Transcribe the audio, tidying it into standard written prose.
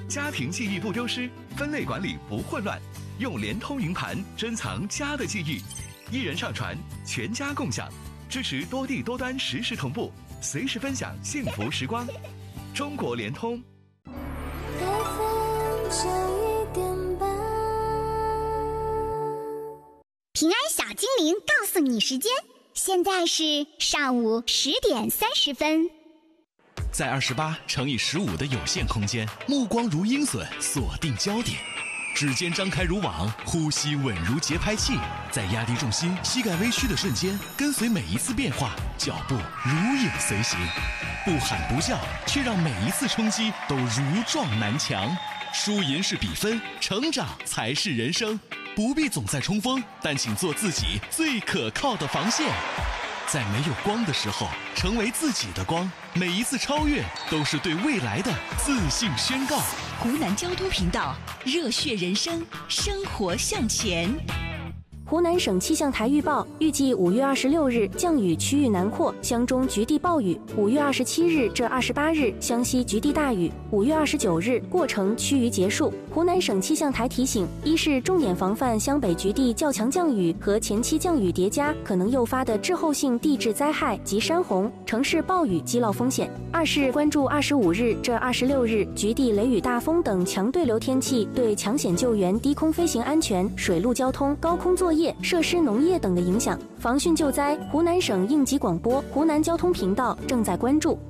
家庭记忆不丢失，分类管理不混乱，用联通云盘珍藏家的记忆，一人上传，全家共享，支持多地多端实时同步，随时分享幸福时光。中国联通。 平安小精灵告诉你时间，现在是上午10:30。 在28×15的有限空间，目光如鹰隼，锁定焦点，指尖张开如网，呼吸稳如节拍器，在压低重心、膝盖微屈的瞬间，跟随每一次变化，脚步如影随形，不喊不叫，却让每一次冲击都如撞南墙。输赢是比分，成长才是人生。不必总在冲锋，但请做自己最可靠的防线。在没有光的时候，成为自己的光。每一次超越，都是对未来的自信宣告。 湖南交通频道，热血人生，生活向前。 湖南省气象台预报，预计5月26日降雨区域南扩，湘中局地暴雨；5月27日至28日湘西局地大雨；5月29日过程趋于结束。湖南省气象台提醒：一是重点防范湘北局地较强降雨和前期降雨叠加可能诱发的滞后性地质灾害及山洪、城市暴雨积涝风险；二是关注25日至26日局地雷雨大风等强对流天气对抢险救援、低空飞行安全、水陆交通、高空作业、设施农业等的影响，防汛救灾。湖南省应急广播、湖南交通频道正在关注。